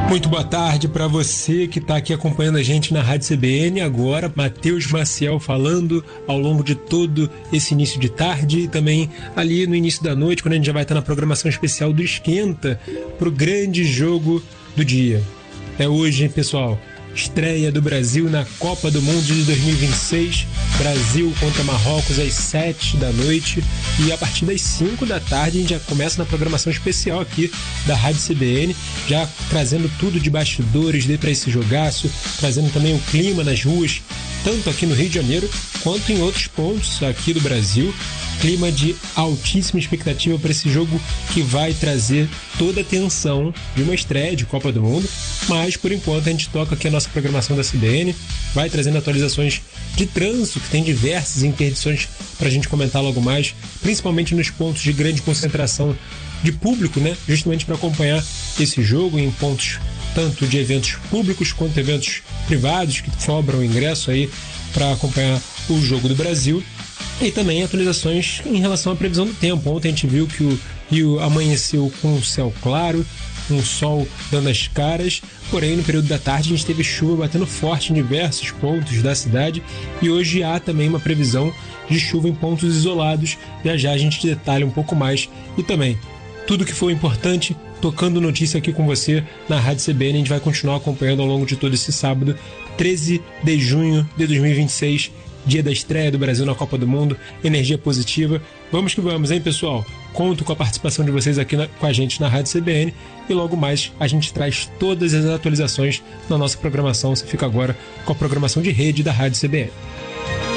Muito boa tarde para você que está aqui acompanhando a gente na Rádio CBN. Agora, Matheus Maciel falando ao longo de todo esse início de tarde e também ali no início da noite, quando a gente já vai estar na programação especial do Esquenta para o grande jogo do dia. É hoje, hein, pessoal? Estreia do Brasil na Copa do Mundo de 2026. Brasil contra Marrocos às 7 da noite. E a partir das 5 da tarde a gente já começa na programação especial aqui da Rádio CBN, já trazendo tudo de bastidores para esse jogaço, trazendo também o clima nas ruas, tanto aqui no Rio de Janeiro quanto em outros pontos aqui do Brasil. Clima de altíssima expectativa para esse jogo que vai trazer toda a tensão de uma estreia de Copa do Mundo, mas por enquanto a gente toca aqui a nossa programação da CBN, vai trazendo atualizações de trânsito, que tem diversas interdições para a gente comentar logo mais, principalmente nos pontos de grande concentração de público, né? Justamente para acompanhar esse jogo em pontos tanto de eventos públicos quanto eventos privados que cobram ingresso aí para acompanhar o jogo do Brasil. E também atualizações em relação à previsão do tempo. Ontem a gente viu que o Rio amanheceu com o céu claro, um sol dando as caras, porém no período da tarde a gente teve chuva batendo forte em diversos pontos da cidade e hoje há também uma previsão de chuva em pontos isolados. Já a gente detalha um pouco mais e também tudo que foi importante tocando notícia aqui com você na Rádio CBN. A gente vai continuar acompanhando ao longo de todo esse sábado, 13 de junho de 2026, dia da estreia do Brasil na Copa do Mundo, energia positiva. Vamos que vamos, hein, pessoal? Conto com a participação de vocês aqui com a gente na Rádio CBN e logo mais a gente traz todas as atualizações na nossa programação. Você fica agora com a programação de rede da Rádio CBN.